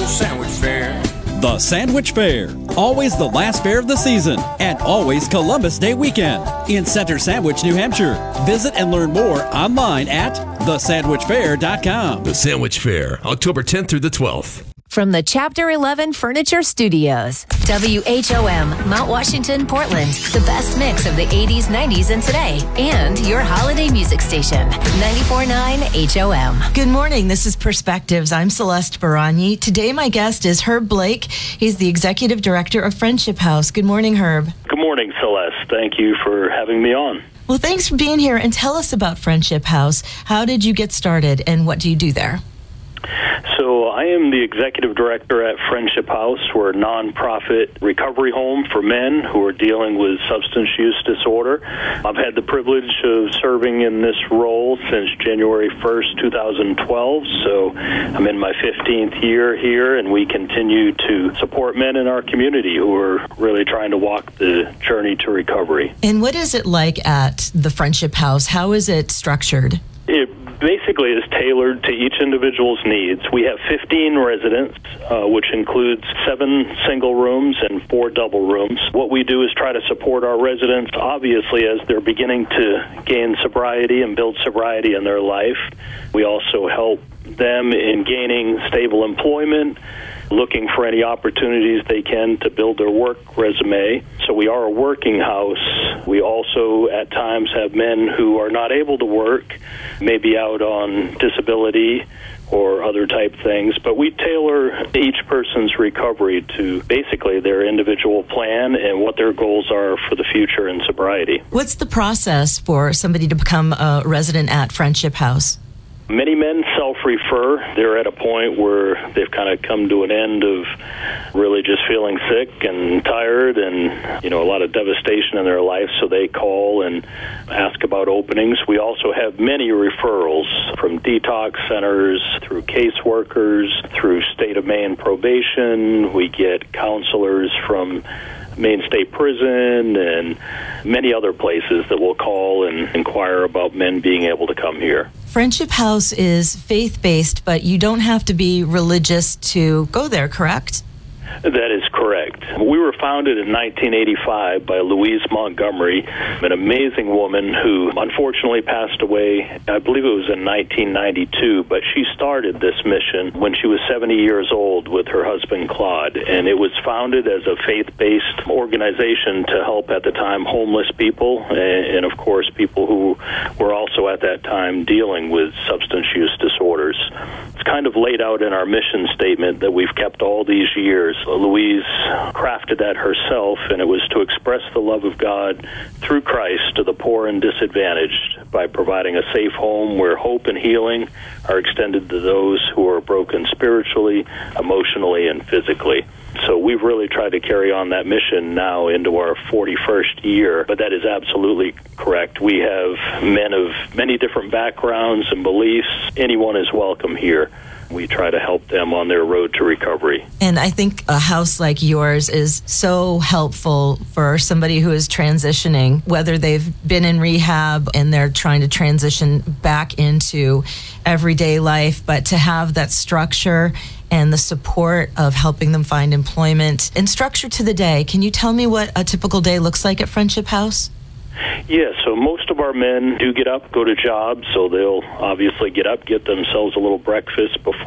Sandwich Fair. The Sandwich Fair, always the last fair of the season, and always Columbus Day weekend in Center Sandwich, New Hampshire. Visit and learn more online at thesandwichfair.com. The Sandwich Fair, October 10th through the 12th. From the Chapter 11 Furniture Studios, WHOM, Mount Washington, Portland, the best mix of the 80s, 90s, and today, and your holiday music station, 94.9 HOM. Good morning. This is Perspectives. I'm Celeste Baragni. Today, my guest is Herb Blake. He's the Executive Director of Friendship House. Good morning, Herb. Good morning, Celeste. Thank you for having me on. Well, thanks for being here, and tell us about Friendship House. How did you get started, and what do you do there? So I am the executive director at Friendship House. We're a nonprofit recovery home for men who are dealing with substance use disorder. I've had the privilege of serving in this role since January 1st, 2012. So I'm in my 15th year here, and we continue to support men in our community who are really trying to walk the journey to recovery. And what is it like at the Friendship House? How is it structured? It basically is tailored to each individual's needs. We have 15 residents, which includes 7 single rooms and 4 double rooms. What we do is try to support our residents, obviously, as they're beginning to gain sobriety and build sobriety in their life. We also help them in gaining stable employment, looking for any opportunities they can to build their work resume. So we are a working house. We also at times have men who are not able to work, maybe out on disability or other type things, but we tailor each person's recovery to basically their individual plan and what their goals are for the future in sobriety. What's the process for somebody to become a resident at Friendship House? Many men self-refer. They're at a point where they've kind of come to an end of really just feeling sick and tired and, a lot of devastation in their life, so they call and ask about openings. We also have many referrals from detox centers, through caseworkers, through State of Maine probation. We get counselors from Maine State Prison and many other places that will call and inquire about men being able to come here. Friendship House is faith-based, but you don't have to be religious to go there, correct? That is correct. We were founded in 1985 by Louise Montgomery, an amazing woman who unfortunately passed away, I believe it was in 1992, but she started this mission when she was 70 years old with her husband Claude, and it was founded as a faith-based organization to help at the time homeless people and of course people who were also at that time dealing with substance use disorders. It's kind of laid out in our mission statement that we've kept all these years. Louise crafted that herself, and it was to express the love of God through Christ to the poor and disadvantaged by providing a safe home where hope and healing are extended to those who are broken spiritually, emotionally, and physically. So we've really tried to carry on that mission now into our 41st year, but that is absolutely correct. We have men of many different backgrounds and beliefs. Anyone is welcome here. We try to help them on their road to recovery. And I think a house like yours is so helpful for somebody who is transitioning, whether they've been in rehab and they're trying to transition back into everyday life, but to have that structure and the support of helping them find employment and structure to the day. Can you tell me what a typical day looks like at Friendship House? Yeah, so most of our men do get up, go to jobs, so they'll obviously get up, get themselves a little breakfast before